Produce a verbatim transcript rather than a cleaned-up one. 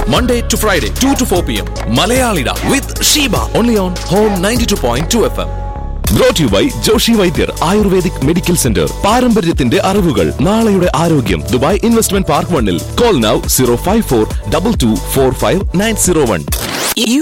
Monday to Friday, two to four p.m. Malayalida with Sheba. Only on Home ninety-two point two F M. Brought to you by Joshi Vaidyar ayurvedic medical centre. പാരമ്പര്യത്തിന്റെ അറിവുകൾ, നാളെയുടെ ആരോഗ്യം. Dubai investment park വണ്ണിൽ. Call now zero five four to to four five nine zero one.